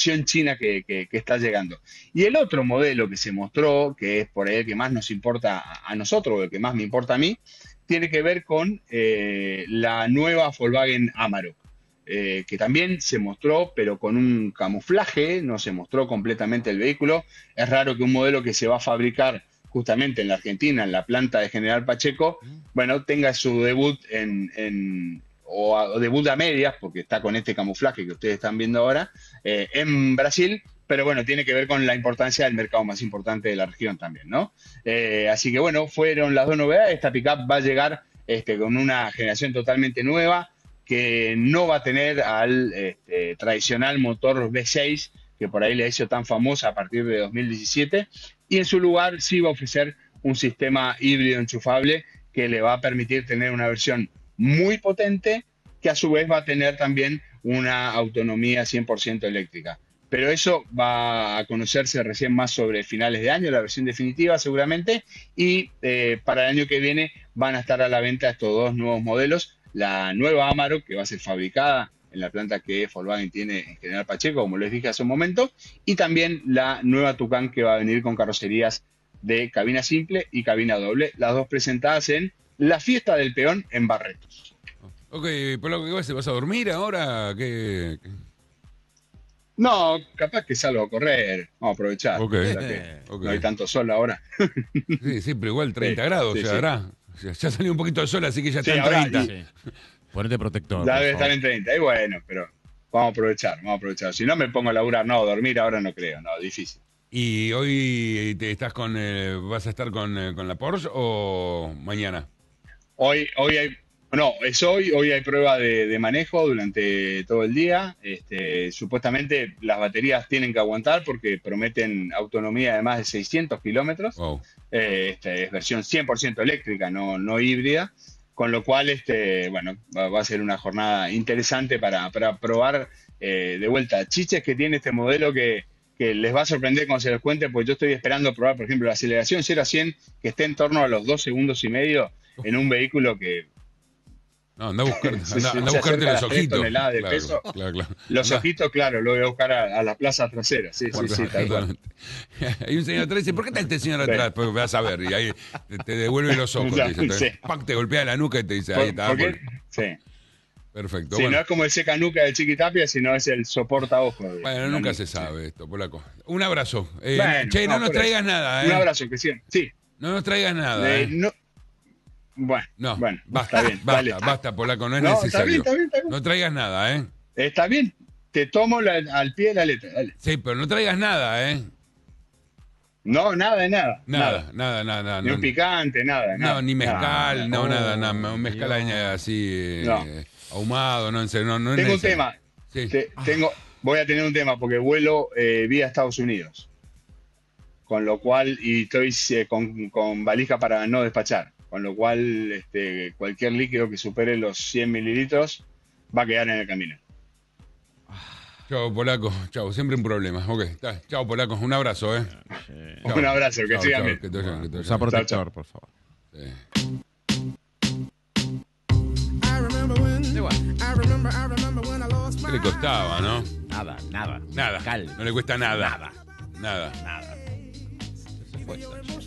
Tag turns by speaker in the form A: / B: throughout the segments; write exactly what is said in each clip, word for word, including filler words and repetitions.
A: versión china que, que- que está llegando. Y el otro modelo que se mostró, que es por ahí el que más nos importa a, a nosotros, o el que más me importa a mí, tiene que ver con eh, la nueva Volkswagen Amarok, eh, que también se mostró, pero con un camuflaje, no se mostró completamente el vehículo. Es raro que un modelo que se va a fabricar justamente en la Argentina, en la planta de General Pacheco, bueno, tenga su debut en, en- o, a- o debut a medias, porque está con este camuflaje que ustedes están viendo ahora, eh, en Brasil, pero bueno, tiene que ver con la importancia del mercado más importante de la región también, ¿no? Eh, así que bueno, fueron las dos novedades. Esta pickup va a llegar este, con una generación totalmente nueva, que no va a tener al este, tradicional motor V seis, que por ahí le hizo tan famosa a partir de dos mil diecisiete, y en su lugar sí va a ofrecer un sistema híbrido enchufable que le va a permitir tener una versión muy potente, que a su vez va a tener también una autonomía cien por ciento eléctrica. Pero eso va a conocerse recién más sobre finales de año, la versión definitiva seguramente, y eh, para el año que viene van a estar a la venta estos dos nuevos modelos. La nueva Amarok, que va a ser fabricada en la planta que Volkswagen tiene en General Pacheco, como les dije hace un momento, y también la nueva Tucán, que va a venir con carrocerías de cabina simple y cabina doble, las dos presentadas en la Fiesta del Peón en Barretos.
B: Ok, Polaco, ¿qué vas a ¿Vas a dormir ahora? ¿Qué? qué?
A: No, capaz que salgo a correr, vamos a aprovechar,
B: Ok,
A: ya que
B: ok.
A: no hay tanto sol ahora.
B: Sí, sí, pero igual
A: Sí,
B: treinta grados,
A: sí,
B: se
A: sí.
B: hará. O sea, ya salió un poquito de sol, así que ya está
A: Sí,
B: en
A: ahora
B: treinta.
A: y
C: Sí. Ponete protector,
A: ya
C: por
A: debe estar
C: favor.
A: en treinta. Y bueno, pero vamos a aprovechar, vamos a aprovechar. Si no me pongo a laburar, no, dormir ahora no creo, no, difícil.
B: ¿Y hoy te estás con, eh, vas a estar con, eh, con la Porsche o mañana?
A: Hoy, hoy hay, no, es hoy, hoy hay prueba de, de manejo durante todo el día. Este, supuestamente las baterías tienen que aguantar porque prometen autonomía de más de seiscientos kilómetros.
B: Wow.
A: Eh, este, es versión cien por ciento eléctrica, no, no híbrida. Con lo cual, este, bueno, va, va a ser una jornada interesante para, para probar eh, de vuelta chiches que tiene este modelo que, que les va a sorprender cuando se los cuente, porque yo estoy esperando probar, por ejemplo, la aceleración cero a cien, que esté en torno a los dos segundos y medio en un vehículo que
B: No, anda a buscar,
A: se,
B: anda,
A: se-
B: anda a
A: se
B: buscarte
A: acerca a
B: los
A: las tres
B: ojitos.
A: toneladas de
B: Claro,
A: peso.
B: claro, claro.
A: Los
B: Anda.
A: ojitos, claro, lo voy a buscar a, a la plaza trasera. Sí, sí, sí, tal cual.
B: Totalmente. Hay un señor atrás y dice, ¿por qué está este señor
A: Sí.
B: atrás? Pues vas a ver, y ahí te, te devuelve los ojos.
A: Ya,
B: Te, dice,
A: sí.
B: te, ¡pac! Te golpea la nuca y te dice, ahí
A: Por-
B: está.
A: porque,
B: por-
A: sí.
B: Perfecto.
A: Sí, no
B: Bueno,
A: es como el secanuca del Chiquitapia, sino es el soporta ojo. de-
B: bueno,
A: de la
B: nunca
A: nuca,
B: se
A: sí.
B: sabe esto, Polaco. Un abrazo. Eh,
A: Bueno,
B: che, no,
A: no,
B: nos
A: por
B: traigas
A: eso.
B: nada,
A: Un
B: ¿eh?
A: abrazo, que sí. Sí.
B: No nos traigas nada,
A: Eh,
B: ¿eh?
A: no, bueno,
B: No,
A: bueno,
B: basta,
A: está bien,
B: basta,
A: dale.
B: basta, Polaco, no es
A: No, está bien,
B: necesario.
A: está bien, está bien.
B: No traigas nada, ¿eh?
A: Está bien, te tomo la- al pie de la letra, dale.
B: Sí, pero no traigas nada, ¿eh?
A: No, nada de nada,
B: Nada,
A: nada.
B: nada, nada, nada.
A: Ni un
B: no,
A: picante, nada,
B: no,
A: nada.
B: ni
A: nada,
B: mezcal,
A: nada.
B: no,
C: Oh,
B: nada, nada. Un mezcal
C: Dios.
B: así, eh,
A: No.
B: ahumado, no, en serio, no, no es
A: Tengo un
B: necesario.
A: tema.
B: Sí.
A: Te- tengo, voy a tener un tema porque vuelo eh, vía Estados Unidos. Con lo cual, y estoy eh, con, con valija para no despachar. Con lo cual, este, cualquier líquido que supere los cien mililitros va a quedar en el camino.
B: Chao, Polaco. Chao, siempre un problema. Ok, está. Chao, Polaco. Un abrazo, ¿eh? Chao.
A: Un abrazo, que
B: Chao,
A: sigan
B: chao,
A: bien.
B: que te vayan, que te
C: Usa
B: vayan.
C: protector,
A: chao.
C: por favor.
B: Sí. ¿Qué le costaba, no?
C: Nada, nada.
B: Nada.
C: Cal.
B: No le cuesta nada.
C: Nada.
B: Nada.
C: Nada. Se fue.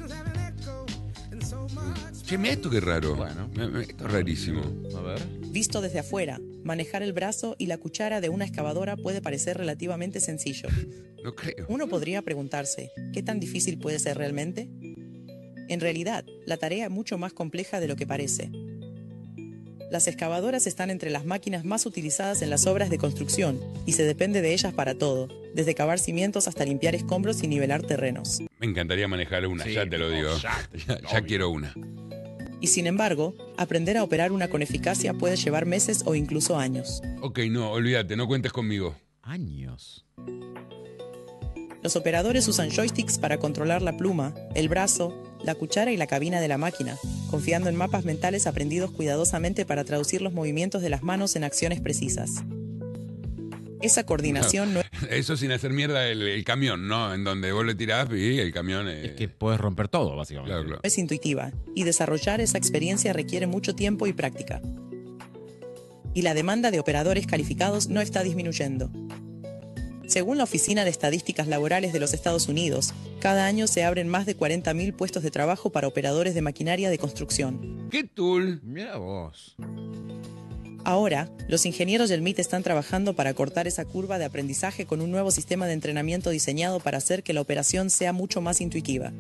B: Che, mira esto qué raro.
C: Bueno.
B: Me- me- Esto es rarísimo.
C: A ver.
D: Visto desde afuera, manejar el brazo y la cuchara de una excavadora puede parecer relativamente sencillo.
B: No creo.
D: Uno podría preguntarse, ¿qué tan difícil puede ser realmente? En realidad, la tarea es mucho más compleja de lo que parece. Las excavadoras están entre las máquinas más utilizadas en las obras de construcción y se depende de ellas para todo, desde cavar cimientos hasta limpiar escombros y nivelar terrenos.
B: Me encantaría manejar una,
C: Sí,
B: ya te lo
C: no,
B: digo.
C: ya,
B: Ya, ya
C: obvio.
B: quiero una.
D: Y sin embargo, aprender a operar una con eficacia puede llevar meses o incluso años.
B: Ok, no, olvídate, no cuentes conmigo.
C: Años.
D: Los operadores usan joysticks para controlar la pluma, el brazo, la cuchara y la cabina de la máquina, confiando en mapas mentales aprendidos cuidadosamente para traducir los movimientos de las manos en acciones precisas. Esa coordinación no
B: Eso sin hacer mierda el, el camión, ¿no? En donde vos le tirás y el camión... eh,
C: Es que puedes romper todo, básicamente.
B: Claro, claro.
D: es intuitiva, y desarrollar esa experiencia requiere mucho tiempo y práctica. Y la demanda de operadores calificados no está disminuyendo. Según la Oficina de Estadísticas Laborales de los Estados Unidos, cada año se abren más de cuarenta mil puestos de trabajo para operadores de maquinaria de construcción.
B: ¿Qué tool?
C: Mira vos.
D: Ahora, los ingenieros del M I T están trabajando para cortar esa curva de aprendizaje con un nuevo sistema de entrenamiento diseñado para hacer que la operación sea mucho más intuitiva.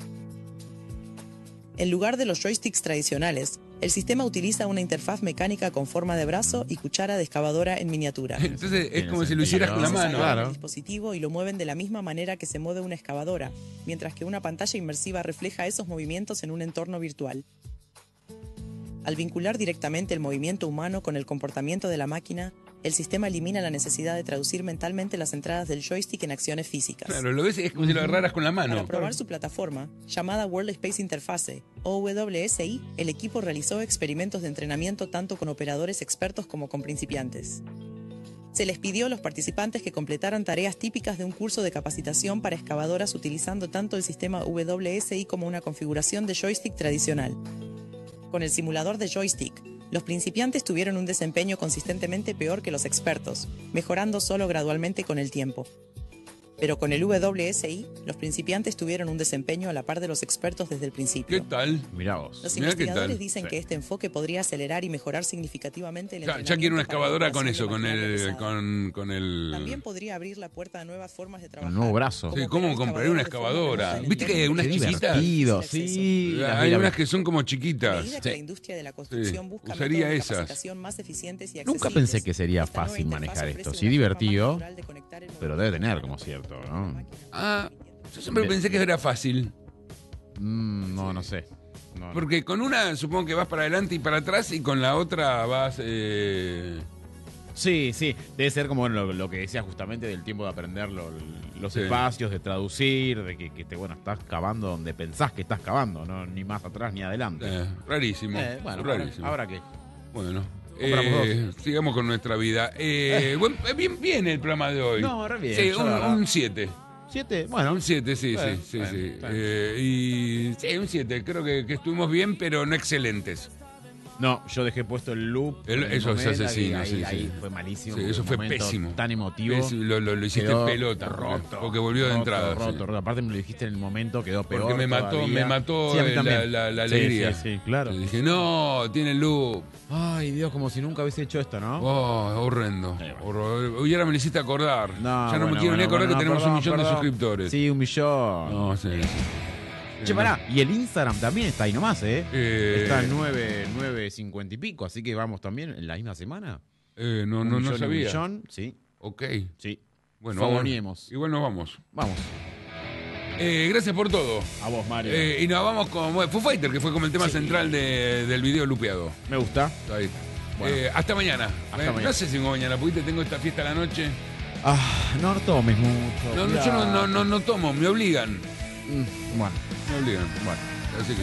D: En lugar de los joysticks tradicionales, el sistema utiliza una interfaz mecánica con forma de brazo y cuchara de excavadora en miniatura.
B: Entonces es como si lo
C: sentido.
B: hicieras con la
D: Se
B: mano.
D: sacan
C: Claro.
D: del dispositivo y lo mueven de la misma manera que se mueve una excavadora, mientras que una pantalla inmersiva refleja esos movimientos en un entorno virtual. Al vincular directamente el movimiento humano con el comportamiento de la máquina, el sistema elimina la necesidad de traducir mentalmente las entradas del joystick en acciones físicas.
B: Claro, lo ves, es como si lo agarraras con la mano.
D: Para probar su plataforma, llamada World Space Interface, o W S I, el equipo realizó experimentos de entrenamiento tanto con operadores expertos como con principiantes. Se les pidió a los participantes que completaran tareas típicas de un curso de capacitación para excavadoras utilizando tanto el sistema W S I como una configuración de joystick tradicional. Con el simulador de joystick, los principiantes tuvieron un desempeño consistentemente peor que los expertos, mejorando solo gradualmente con el tiempo. Pero con el W S I, los principiantes tuvieron un desempeño a la par de los expertos desde el
B: ¿Qué
D: principio.
B: tal?
C: Mirá vos.
D: Los
B: Mirá qué
D: investigadores
B: tal.
D: dicen
C: Sí.
D: que este enfoque podría acelerar y mejorar significativamente el
B: Ya,
D: entrenamiento
B: ya quiero una
D: para la
B: excavadora con
D: operación
B: eso,
D: de
B: con
D: maquinaria
B: el,
D: pesada.
B: con, con el.
D: También podría abrir la puerta a nuevas formas de trabajar.
C: nuevo brazo.
B: Sí,
D: como
B: ¿cómo
D: operar
B: compraría una
D: excavadoras de forma
B: excavadora?
D: remota en
B: ¿Viste que hay
D: entornos
B: unas
C: Qué
B: chiquitas?
C: divertido,
D: sin acceso.
C: sí. las
B: Hay
C: vi, las
B: unas
C: vi.
B: que son como
D: A
B: chiquitas.
D: medida que
C: Sí.
D: la industria de la construcción
B: Sí,
D: busca
B: usaría
D: métodos de
B: esas.
D: capacitación más eficientes y
C: Nunca
D: accesibles,
C: pensé que sería
D: esta nueva
C: fácil
D: interfaz
C: manejar
D: ofrece
C: esto.
D: una
C: Sí,
D: forma más
C: divertido,
D: natural de conectar el
C: pero debe tener como cierto, ¿no?
B: Ah, yo siempre pensé que era fácil.
C: Mm, no, no sé. No, no.
B: Porque con una supongo que vas para adelante y para atrás y con la otra vas... Eh...
C: Sí, sí. Debe ser como lo, lo que decías justamente del tiempo de aprender lo- los
B: Sí.
C: espacios, de traducir, de que, que te, bueno, estás cavando donde pensás que estás cavando, no ni más atrás ni adelante.
B: eh, rarísimo.
C: Eh, bueno, ahora,
B: rarísimo.
C: ahora qué.
B: Bueno,
C: Compramos
B: eh, sigamos con nuestra vida. Eh, buen- eh, bien, bien el programa de hoy.
C: No, re bien,
B: Sí,
C: yo la verdad.
B: un siete.
C: ¿Siete? Bueno.
B: Un siete, sí,
C: Bueno,
B: sí, sí,
C: bueno,
B: sí.
C: está bien.
B: Eh, y sí, un siete. Creo que, que estuvimos bien, pero no excelentes.
C: No, yo dejé puesto el loop.
B: El-
C: en
B: eso es
C: momento,
B: asesino,
C: y ahí,
B: sí,
C: ahí
B: sí.
C: fue malísimo.
B: Sí,
C: porque
B: eso
C: un
B: fue
C: momento
B: pésimo.
C: Tan emotivo.
B: Es- lo, lo- lo hiciste
C: quedó
B: pelota.
C: roto.
B: Porque volvió de
C: roto,
B: entrada.
C: Roto,
B: sí.
C: roto. Aparte me lo dijiste en el momento, quedó peor.
B: Porque me mató,
C: todavía.
B: me mató
C: Sí, a mí
B: la,
C: también.
B: la- la
C: Sí,
B: alegría.
C: Sí, sí, claro.
B: Y dije, no, tiene luz.
C: Ay, Dios, como si nunca hubiese hecho esto, ¿no?
B: Oh, horrendo.
C: Sí, bueno.
B: Horror. Hoy ahora me lo hiciste acordar.
C: No,
B: ya no
C: bueno,
B: me quiero ni
C: bueno,
B: acordar
C: bueno,
B: que
C: no,
B: tenemos
C: perdón,
B: un millón
C: perdón.
B: de suscriptores.
C: Sí, un millón.
B: No, sí.
C: Che, pará, y el Instagram también está ahí nomás, ¿eh?
B: Eh,
C: Está en nueve, nueve cincuenta y pico, así que vamos también en la misma semana.
B: eh, no,
C: Un
B: no, no
C: millón y un
B: sabía.
C: millón, sí,
B: Ok.
C: sí.
B: Bueno, vamos.
C: Fogoneemos.
B: Igual nos vamos.
C: Vamos.
B: Eh, gracias por todo.
C: A vos, Mario.
B: Eh, y nos vamos con bueno, Foo Fighter, que fue como el tema
C: Sí.
B: central de- del video lupeado.
C: Me gusta.
B: Ahí.
C: Bueno.
B: Eh, hasta mañana.
C: Hasta
B: Eh,
C: mañana.
B: No sé si vengo mañana, porque tengo esta fiesta a la noche.
C: Ah, no tomes mucho.
B: No, no, yo no, no, no, no tomo, me obligan.
C: Mm, Bueno,
B: Me obligan.
C: bueno.
B: Así que